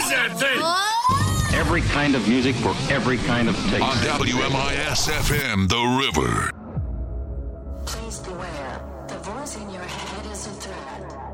that thing? Every kind of music for every kind of taste. On WMIS FM, The River. Please beware. The voice in your head is a threat.